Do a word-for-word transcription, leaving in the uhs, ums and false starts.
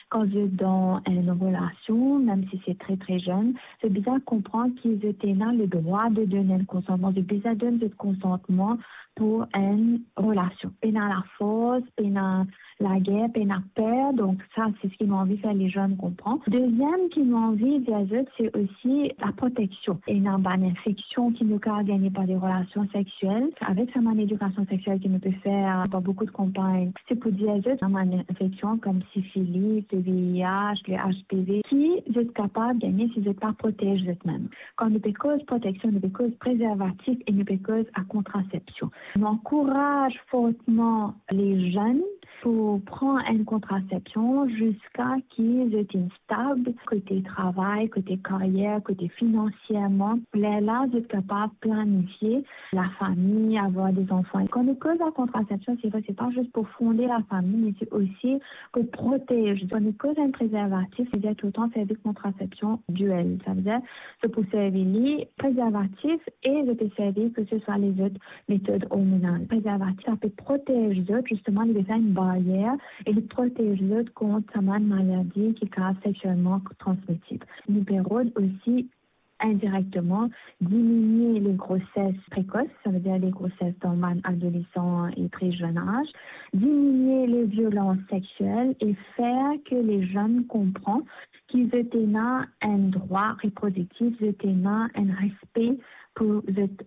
quand je suis dans une relation, même si c'est très très jeune, c'est bien comprendre qu'ils étaient là le droit de donner le consentement, de bien donner le consentement pour une relation. Pas dans la force, pas dans la guerre, pas dans la peur. Donc ça, c'est ce qu'ils m'ont envie de faire les jeunes comprendre. Deuxième qu'ils m'ont envie de dire, c'est aussi la protection. Et dans une infection qui ne peut gagner par des relations sexuelles, avec sa éducation sexuelle qui ne peut faire par beaucoup de campagnes, c'est pour dire dans une infection comme syphilis, le V I H, le H P V, qui vous êtes capable de gagner si vous n'êtes pas protégé vous-même. Quand nous peut cause protection, nous peut cause préservatif et nous peut cause à contraception. On encourage fortement les jeunes pour prendre une contraception jusqu'à qu'ils aient une stable côté travail, côté carrière, côté financièrement. Là, là, vous êtes capable de planifier la famille, avoir des enfants. Quand on cause la contraception, c'est vrai, c'est pas juste pour fonder la famille, mais c'est aussi pour protéger. Quand on cause un préservatif, c'est-à-dire tout le temps servir de contraception duelle. Ça veut dire, c'est pour servir les préservatifs et ça peut servir que ce soit les autres méthodes hormonales. Préservatif, ça peut protéger les autres, justement, il y a une barrière et il protège les autres contre sa maladie qui est sexuellement transmissible. Nous période aussi indirectement diminuer les grossesses précoces, ça veut dire les grossesses dans adolescents et très jeune âge, diminuer les violences sexuelles et faire que les jeunes comprennent qu'ils étaient là un droit reproductif, ils étaient là un respect pour